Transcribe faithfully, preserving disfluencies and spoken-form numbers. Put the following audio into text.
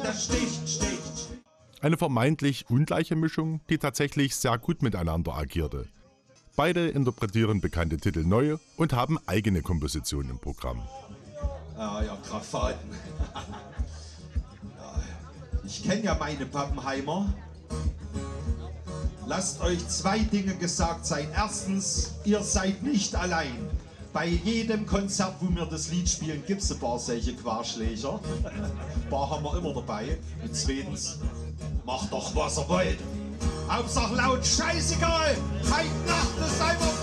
das sticht, sticht. Eine vermeintlich ungleiche Mischung, die tatsächlich sehr gut miteinander agierte. Beide interpretieren bekannte Titel neu und haben eigene Kompositionen im Programm. Ah ja, Graffaten. Ja, ich kenne ja meine Pappenheimer. Lasst euch zwei Dinge gesagt sein. Erstens, ihr seid nicht allein. Bei jedem Konzert, wo wir das Lied spielen, gibt es ein paar solche Querschläger. Ein paar haben wir immer dabei. Und zweitens, macht doch was ihr wollt. Hauptsache laut, scheißegal. Heute Nacht ist einfach